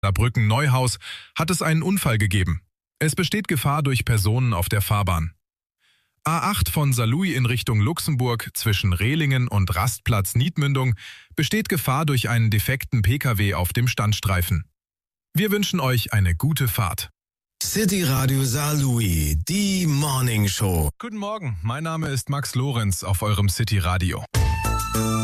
Saarbrücken-Neuhaus hat es einen Unfall gegeben. Es besteht Gefahr durch Personen auf der Fahrbahn. A8 von Saarlouis in Richtung Luxemburg zwischen Rehlingen und Rastplatz Niedmündung besteht Gefahr durch einen defekten Pkw auf dem Standstreifen. Wir wünschen euch eine gute Fahrt. City Radio Saarlouis, die Morning Show. Guten Morgen, mein Name ist Max Lorenz auf eurem City Radio.